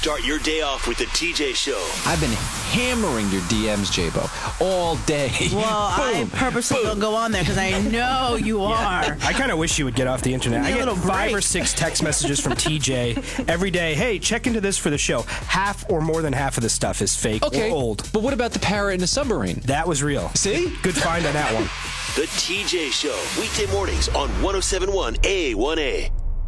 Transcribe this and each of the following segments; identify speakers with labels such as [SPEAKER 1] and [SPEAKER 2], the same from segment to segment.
[SPEAKER 1] Start your day off with the TJ Show.
[SPEAKER 2] I've been hammering your DMs, J-Bo, all day.
[SPEAKER 3] Well, I purposely don't go on there because I know you are.
[SPEAKER 4] I kind of wish you would get off the internet. I get 5 or 6 text messages from TJ every day. Hey, check into this for the show. Half or more than half of the stuff is fake or old.
[SPEAKER 2] But what about the parrot in the submarine?
[SPEAKER 4] That was real.
[SPEAKER 2] See?
[SPEAKER 4] Good find on that one.
[SPEAKER 1] The TJ Show, weekday mornings on 107.1 A1A.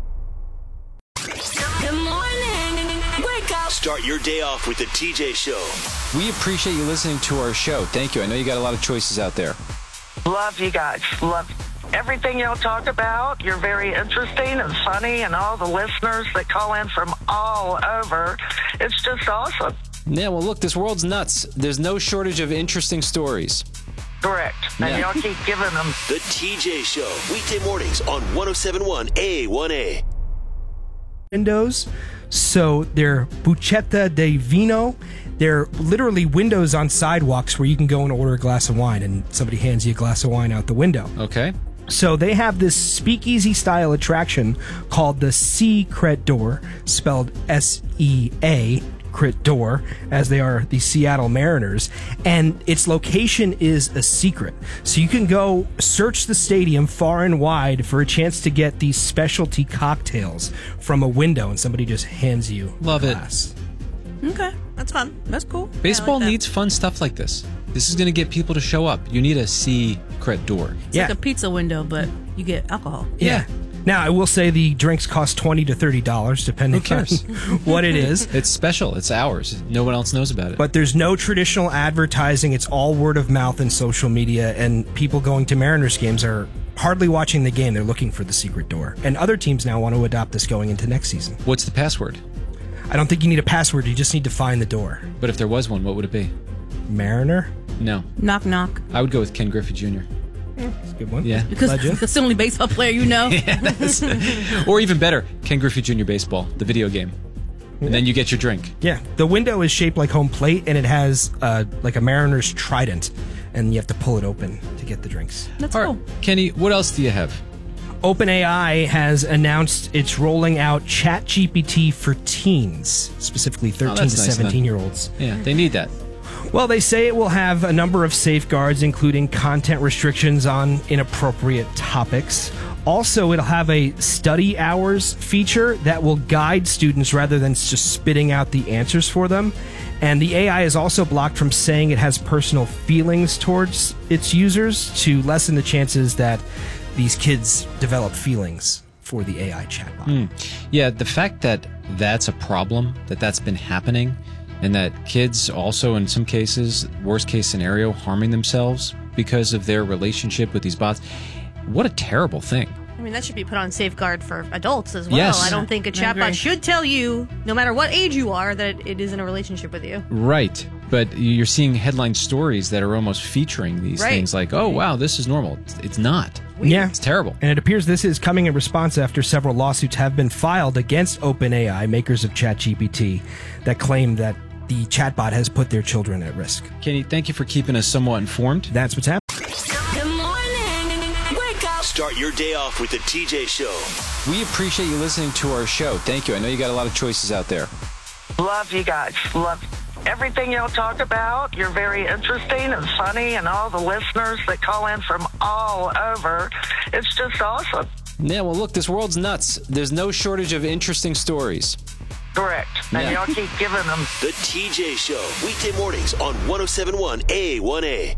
[SPEAKER 5] Good morning. Wake up.
[SPEAKER 1] Start your day off with the TJ Show.
[SPEAKER 2] We appreciate you listening to our show. Thank you. I know you got a lot of choices out there.
[SPEAKER 6] Love you guys. Love everything y'all talk about. You're very interesting and funny, and all the listeners that call in from all over. It's just awesome.
[SPEAKER 2] Yeah, well, look, this world's nuts. There's no shortage of interesting stories.
[SPEAKER 6] Correct. And y'all keep giving them.
[SPEAKER 1] The TJ Show, weekday mornings on 107.1 A1A.
[SPEAKER 4] Windows. So they're bucetta de vino. They're literally windows on sidewalks where you can go and order a glass of wine and somebody hands you a glass of wine out the window.
[SPEAKER 2] Okay.
[SPEAKER 4] So they have this speakeasy style attraction called the Secret Door, spelled S-E-A, Crit Door, as they are the Seattle Mariners, and its location is a secret. So you can go search the stadium far and wide for a chance to get these specialty cocktails from a window, and somebody just hands you a glass.
[SPEAKER 3] Okay, that's fun. That's cool.
[SPEAKER 2] Baseball
[SPEAKER 3] like
[SPEAKER 2] needs fun stuff like this. This is going to get people to show up. You need a secret door.
[SPEAKER 3] It's like a pizza window, but you get alcohol.
[SPEAKER 4] Yeah. Now, I will say the drinks cost $20 to $30, depending on what it is.
[SPEAKER 2] It's special. It's ours. No one else knows about it.
[SPEAKER 4] But there's no traditional advertising. It's all word of mouth and social media, and people going to Mariners games are hardly watching the game. They're looking for the secret door. And other teams now want to adopt this going into next season.
[SPEAKER 2] What's the password?
[SPEAKER 4] I don't think you need a password. You just need to find the door.
[SPEAKER 2] But if there was one, what would it be?
[SPEAKER 4] Mariner?
[SPEAKER 2] No.
[SPEAKER 3] Knock, knock.
[SPEAKER 2] I would go with Ken Griffey Jr.
[SPEAKER 4] That's a good one.
[SPEAKER 2] Yeah.
[SPEAKER 3] Because it's the only baseball player you know.
[SPEAKER 2] Or even better, Ken Griffey Jr. Baseball, the video game. And then you get your drink.
[SPEAKER 4] Yeah. The window is shaped like home plate, and it has like a Mariner's trident, and you have to pull it open to get the drinks.
[SPEAKER 3] That's
[SPEAKER 2] All
[SPEAKER 3] cool.
[SPEAKER 2] right. Kenny, what else do you have?
[SPEAKER 4] OpenAI has announced it's rolling out ChatGPT for teens, specifically 13 to
[SPEAKER 2] that's nice
[SPEAKER 4] 17-year-olds.
[SPEAKER 2] Yeah, they need that.
[SPEAKER 4] Well, they say it will have a number of safeguards, including content restrictions on inappropriate topics. Also, it'll have a study hours feature that will guide students rather than just spitting out the answers for them. And the AI is also blocked from saying it has personal feelings towards its users to lessen the chances that these kids develop feelings for the AI chatbot.
[SPEAKER 2] Yeah, the fact that that's a problem, that's been happening, and that kids also, in some cases, worst case scenario, harming themselves because of their relationship with these bots. What a terrible thing.
[SPEAKER 7] I mean, that should be put on safeguard for adults as well.
[SPEAKER 2] Yes.
[SPEAKER 7] I don't think a chatbot should tell you, no matter what age you are, that it is in a relationship with you.
[SPEAKER 2] Right. But you're seeing headline stories that are almost featuring these things like, oh, wow, this is normal. It's not.
[SPEAKER 4] Yeah.
[SPEAKER 2] It's terrible.
[SPEAKER 4] And it appears this is coming in response after several lawsuits have been filed against OpenAI, makers of ChatGPT, that claim that the chatbot has put their children at risk.
[SPEAKER 2] Kenny, thank you for keeping us somewhat informed.
[SPEAKER 4] That's what's happening.
[SPEAKER 5] Good morning. Wake up.
[SPEAKER 1] Start your day off with the TJ Show.
[SPEAKER 2] We appreciate you listening to our show. Thank you. I know you got a lot of choices out there.
[SPEAKER 6] Love you guys. Love everything y'all talk about. You're very interesting and funny, and all the listeners that call in from all over. It's just awesome.
[SPEAKER 2] Yeah, well, look, this world's nuts. There's no shortage of interesting stories.
[SPEAKER 6] Correct. And y'all keep giving them.
[SPEAKER 1] The TJ Show, weekday mornings on 107.1 A1A.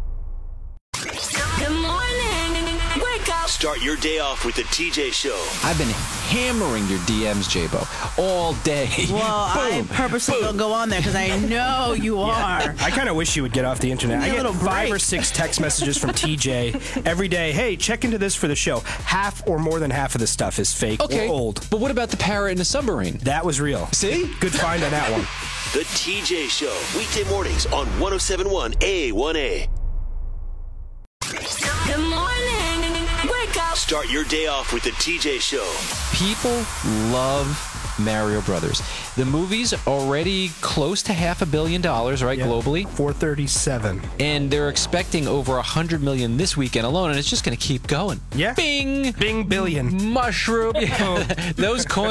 [SPEAKER 5] Good morning. Wake up.
[SPEAKER 1] Start your day off with the TJ Show.
[SPEAKER 2] I've been hammering your DMs, J-Bo, all day.
[SPEAKER 3] Well, I purposely don't go on there because I know you are.
[SPEAKER 4] I kind of wish you would get off the internet. I get 5 or 6 text messages from TJ every day. Hey, check into this for the show. Half or more than half of the stuff is fake or old.
[SPEAKER 2] But what about the parrot in the submarine?
[SPEAKER 4] That was real.
[SPEAKER 2] See?
[SPEAKER 4] Good find on that one.
[SPEAKER 1] The TJ Show, weekday mornings on 107.1 A1A.
[SPEAKER 5] Good morning. Wake up.
[SPEAKER 1] Start your day off with the TJ Show.
[SPEAKER 2] People love Mario Brothers. The movie's already close to $500 million, right, globally?
[SPEAKER 4] 437.
[SPEAKER 2] And they're expecting over $100 million this weekend alone, and it's just going to keep going.
[SPEAKER 4] Yeah.
[SPEAKER 2] Bing!
[SPEAKER 4] Bing billion.
[SPEAKER 2] Mushroom. Yeah. Those coins